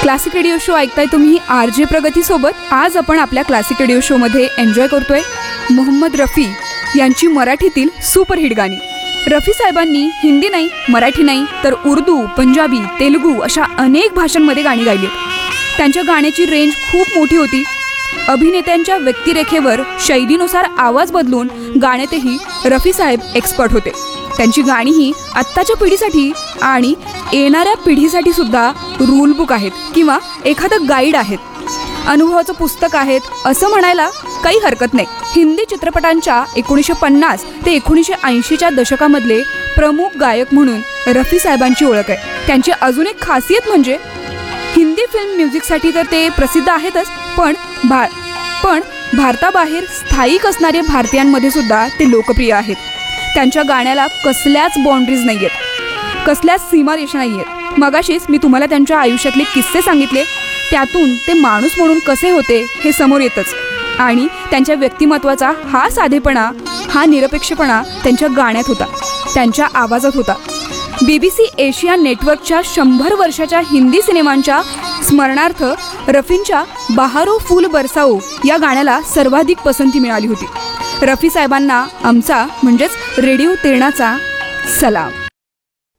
Classic radio show ऐकताय तुम्ही RJ प्रगती सोबत. आज आपण आपल्या क्लासिक रेडिओ शो मध्ये एन्जॉय करतोय मोहम्मद रफी यांची मराठीतील सुपरहिट गाणी. रफी साहेबांनी हिंदी नाही, मराठी नाही तर उर्दू, पंजाबी, तेलुगू अशा अनेक भाषांमध्ये गाणी गायली. त्यांच्या गाण्याची रेंज खूप मोठी होती. अभिनेत्यांच्या व्यक्तिरेखेवर शैलीनुसार आवाज बदलून गाण्यातही रफी साहेब एक्सपर्ट होते. त्यांची गाणीही आत्ताच्या पिढीसाठी आणि येणाऱ्या पिढीसाठी सुद्धा रूल बुक आहेत किंवा एखादं गाईड आहेत, अनुभवाचं पुस्तक आहेत असं म्हणायला काही हरकत नाही. हिंदी चित्रपटांच्या 1950 ते 1980च्या दशकामधले प्रमुख गायक म्हणून रफी साहेबांची ओळख आहे. त्यांची अजून एक खासियत म्हणजे हिंदी फिल्म म्युझिकसाठी तर ते प्रसिद्ध आहेतच, पण भारताबाहेर स्थायिक असणाऱ्या भारतीयांमध्ये सुद्धा ते लोकप्रिय आहेत. त्यांच्या गाण्याला कसल्याच बाउंड्रीज नाही आहेत, कसल्याच सीमारेषा नाही आहेत. मगाशीच मी तुम्हाला त्यांच्या आयुष्यातले किस्से सांगितले, त्यातून ते माणूस म्हणून कसे होते हे समोर येतच. आणि त्यांच्या व्यक्तिमत्वाचा हा साधेपणा, हा निरपेक्षपणा त्यांच्या गाण्यात होता, त्यांच्या आवाजात होता. BBC एशिया नेटवर्कच्या 100 वर्षाच्या हिंदी सिनेमांच्या स्मरणार्थ रफींच्या बहारो फूल बरसाओ या गाण्याला सर्वाधिक पसंती मिळाली होती. रफी साहेबांना आमचा म्हणजेच रेडिओ तेरणाचा सलाम.